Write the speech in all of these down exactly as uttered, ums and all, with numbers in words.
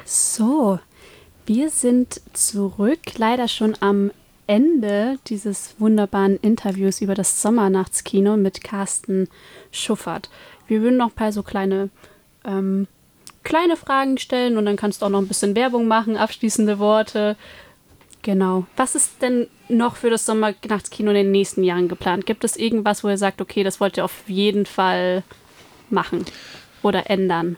So, wir sind zurück, leider schon am Ende dieses wunderbaren Interviews über das Sommernachtskino mit Carsten Schuffert. Wir würden noch ein paar so kleine, ähm, kleine Fragen stellen und dann kannst du auch noch ein bisschen Werbung machen, abschließende Worte. Genau. Was ist denn noch für das Sommernachtskino in den nächsten Jahren geplant? Gibt es irgendwas, wo ihr sagt, okay, das wollt ihr auf jeden Fall machen oder ändern?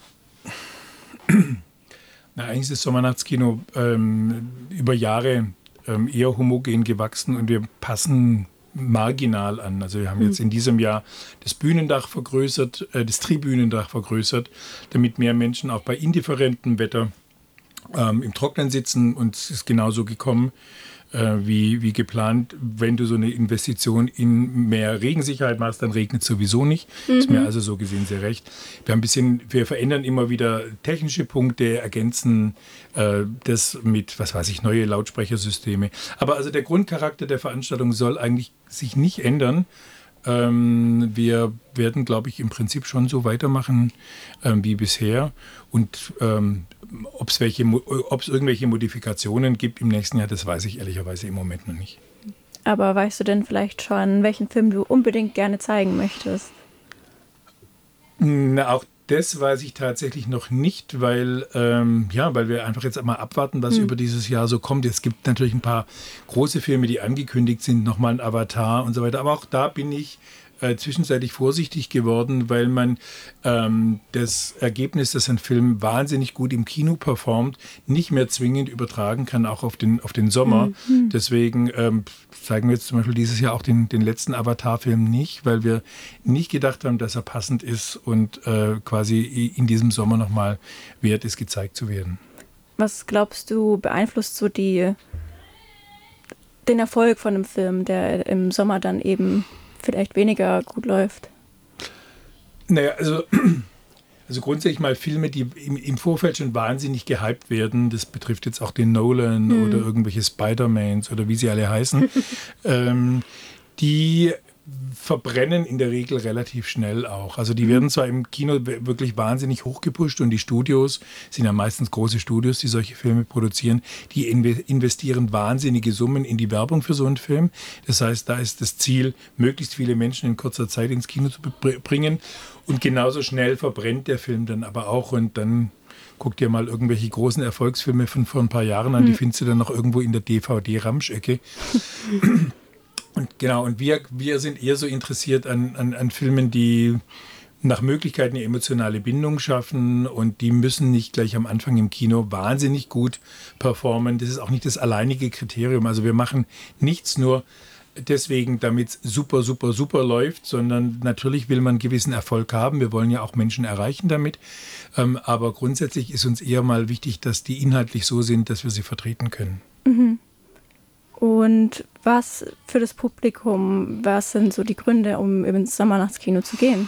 Na, eigentlich ist das Sommernachtskino ähm, über Jahre ähm, eher homogen gewachsen und wir passen marginal an. Also wir haben jetzt in diesem Jahr das Bühnendach vergrößert, äh, das Tribünendach vergrößert, damit mehr Menschen auch bei indifferentem Wetter ähm, im Trocknen sitzen, und es ist genauso gekommen äh, wie, wie geplant. Wenn du so eine Investition in mehr Regensicherheit machst, dann regnet es sowieso nicht. Mhm. Ist mir also so gesehen sehr recht. Wir haben ein bisschen, wir verändern immer wieder technische Punkte, ergänzen äh, das mit, was weiß ich, neue Lautsprechersysteme. Aber also der Grundcharakter der Veranstaltung soll eigentlich sich nicht ändern. Ähm, wir werden, glaube ich, im Prinzip schon so weitermachen ähm, wie bisher. Und ähm, ob es welche, ob es irgendwelche Modifikationen gibt im nächsten Jahr, das weiß ich ehrlicherweise im Moment noch nicht. Aber weißt du denn vielleicht schon, welchen Film du unbedingt gerne zeigen möchtest? Na, auch das weiß ich tatsächlich noch nicht, weil, ähm, ja, weil wir einfach jetzt einmal abwarten, was hm. über dieses Jahr so kommt. Es gibt natürlich ein paar große Filme, die angekündigt sind, nochmal ein Avatar und so weiter. Aber auch da bin ich äh, zwischenzeitlich vorsichtig geworden, weil man ähm, das Ergebnis, dass ein Film wahnsinnig gut im Kino performt, nicht mehr zwingend übertragen kann, auch auf den, auf den Sommer. Mhm. Deswegen ähm, zeigen wir jetzt zum Beispiel dieses Jahr auch den, den letzten Avatar-Film nicht, weil wir nicht gedacht haben, dass er passend ist und äh, quasi in diesem Sommer nochmal wert ist, gezeigt zu werden. Was glaubst du, beeinflusst so die, den Erfolg von einem Film, der im Sommer dann eben vielleicht weniger gut läuft? Naja, also, also grundsätzlich mal Filme, die im, im Vorfeld schon wahnsinnig gehypt werden, das betrifft jetzt auch den Nolan hm. oder irgendwelche Spider-Mans oder wie sie alle heißen, ähm, die verbrennen in der Regel relativ schnell auch. Also die werden zwar im Kino wirklich wahnsinnig hochgepusht und die Studios, sind ja meistens große Studios, die solche Filme produzieren, die investieren wahnsinnige Summen in die Werbung für so einen Film. Das heißt, da ist das Ziel, möglichst viele Menschen in kurzer Zeit ins Kino zu bringen, und genauso schnell verbrennt der Film dann aber auch, und dann guck dir mal irgendwelche großen Erfolgsfilme von vor ein paar Jahren an, die findest du dann noch irgendwo in der D V D-Ramschecke. Und genau, und wir, wir sind eher so interessiert an, an, an Filmen, die nach Möglichkeit eine emotionale Bindung schaffen, und die müssen nicht gleich am Anfang im Kino wahnsinnig gut performen. Das ist auch nicht das alleinige Kriterium. Also wir machen nichts nur deswegen, damit es super, super, super läuft, sondern natürlich will man einen gewissen Erfolg haben. Wir wollen ja auch Menschen erreichen damit. Ähm, aber grundsätzlich ist uns eher mal wichtig, dass die inhaltlich so sind, dass wir sie vertreten können. Mhm. Und was für das Publikum, was sind so die Gründe, um ins Sommernachtskino zu gehen?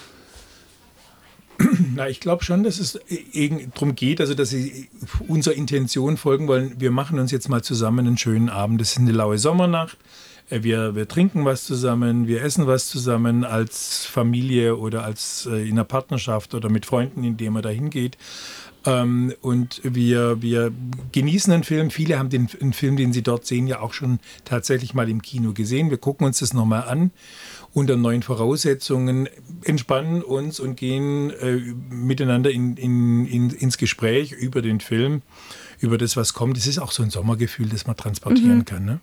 Na, ich glaube schon, dass es darum geht, also dass sie unserer Intention folgen wollen. Wir machen uns jetzt mal zusammen einen schönen Abend. Das ist eine laue Sommernacht. Wir, wir trinken was zusammen, wir essen was zusammen als Familie oder als äh, in einer Partnerschaft oder mit Freunden, indem man da hingeht. Ähm, und wir, wir genießen einen Film. Viele haben den, den Film, den sie dort sehen, ja auch schon tatsächlich mal im Kino gesehen. Wir gucken uns das nochmal an unter neuen Voraussetzungen, entspannen uns und gehen äh, miteinander in, in, in, ins Gespräch über den Film, über das, was kommt. Das ist auch so ein Sommergefühl, das man transportieren mhm. kann, ne?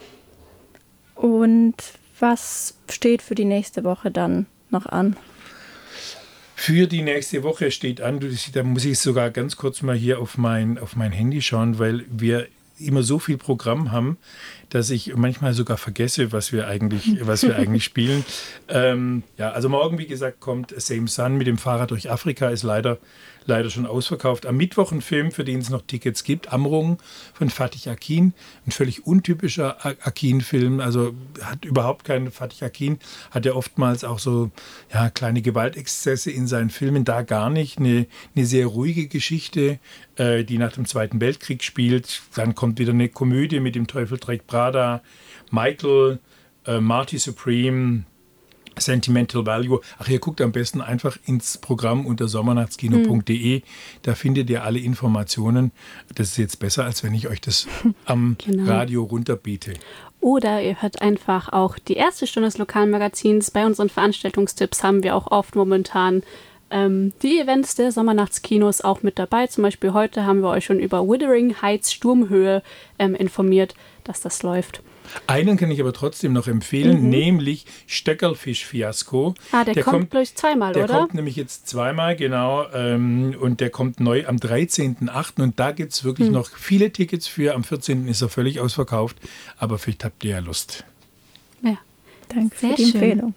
Und was steht für die nächste Woche dann noch an? Für die nächste Woche steht an, da muss ich sogar ganz kurz mal hier auf mein, auf mein Handy schauen, weil wir immer so viel Programm haben, dass ich manchmal sogar vergesse, was wir eigentlich, was wir eigentlich spielen. Ähm, ja, also morgen, wie gesagt, kommt Same Sun mit dem Fahrrad durch Afrika, ist leider, leider schon ausverkauft. Am Mittwoch ein Film, für den es noch Tickets gibt, Amrung von Fatih Akin, ein völlig untypischer Akin-Film, also hat überhaupt keinen, Fatih Akin hat ja oftmals auch so ja, kleine Gewaltexzesse in seinen Filmen, da gar nicht, eine, eine sehr ruhige Geschichte, äh, die nach dem Zweiten Weltkrieg spielt. Dann kommt wieder eine Komödie mit Dem Teufel trägt Prada, Michael, äh, Marty Supreme, Sentimental Value. Ach, ihr guckt am besten einfach ins Programm unter sommernachtskino punkt de. Da findet ihr alle Informationen. Das ist jetzt besser, als wenn ich euch das am genau. Radio runterbete. Oder ihr hört einfach auch die erste Stunde des Lokalmagazins. Bei unseren Veranstaltungstipps haben wir auch oft momentan ähm, die Events der Sommernachtskinos auch mit dabei. Zum Beispiel heute haben wir euch schon über Wuthering Heights Sturmhöhe ähm, informiert, dass das läuft. Einen kann ich aber trotzdem noch empfehlen, mhm. nämlich Stöckelfisch-Fiasko. Ah, der, der kommt, kommt gleich zweimal, der oder? Der kommt nämlich jetzt zweimal, genau. Ähm, und der kommt neu am dreizehnten achten Und da gibt es wirklich mhm. noch viele Tickets für. Am vierzehnten ist er völlig ausverkauft. Aber vielleicht habt ihr ja Lust. Ja, danke für die Empfehlung.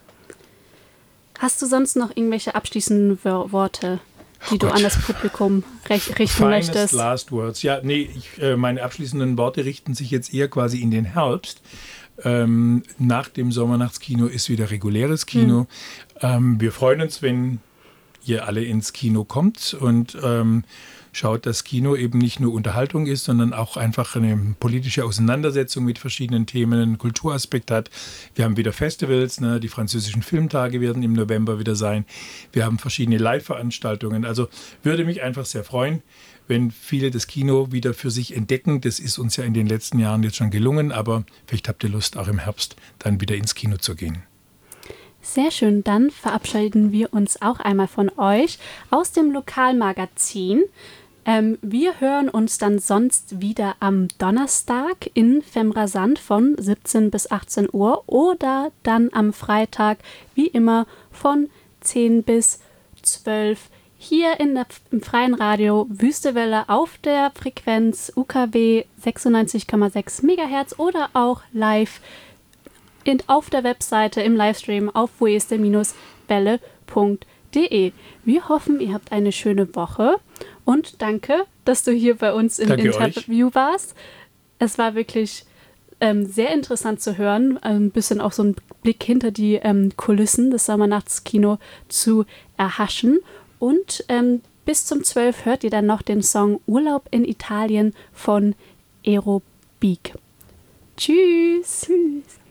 Hast du sonst noch irgendwelche abschließenden Worte, die oh du Gott. an das Publikum rech- richten Finest möchtest? Last Words. Ja, nee, ich, äh, meine abschließenden Worte richten sich jetzt eher quasi in den Herbst. Ähm, nach dem Sommernachtskino ist wieder reguläres Kino. Mhm. Ähm, wir freuen uns, wenn ihr alle ins Kino kommt und ähm, schaut, dass Kino eben nicht nur Unterhaltung ist, sondern auch einfach eine politische Auseinandersetzung mit verschiedenen Themen, einen Kulturaspekt hat. Wir haben wieder Festivals, ne? Die französischen Filmtage werden im November wieder sein. Wir haben verschiedene Live-Veranstaltungen. Also würde mich einfach sehr freuen, wenn viele das Kino wieder für sich entdecken. Das ist uns ja in den letzten Jahren jetzt schon gelungen, aber vielleicht habt ihr Lust, auch im Herbst dann wieder ins Kino zu gehen. Sehr schön, dann verabschieden wir uns auch einmal von euch aus dem Lokalmagazin. Ähm, wir hören uns dann sonst wieder am Donnerstag in Femrasant von siebzehn bis achtzehn Uhr oder dann am Freitag wie immer von zehn bis zwölf hier in der, im freien Radio Wüstewelle auf der Frequenz U K W sechsundneunzig Komma sechs Megahertz oder auch live in, auf der Webseite im Livestream auf weste Welle punkt de. Wir hoffen, ihr habt eine schöne Woche und danke, dass du hier bei uns im danke Interview euch. warst. Es war wirklich ähm, sehr interessant zu hören, ein bisschen auch so einen Blick hinter die ähm, Kulissen des Sommernachtskino zu erhaschen. Und ähm, bis zum zwölf hört ihr dann noch den Song Urlaub in Italien von Aerobik. Tschüss. Tschüss.